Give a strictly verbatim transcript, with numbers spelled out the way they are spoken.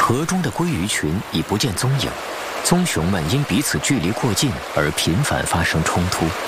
河中的鲑鱼群已不见踪影，棕熊们因彼此距离过近而频繁发生冲突。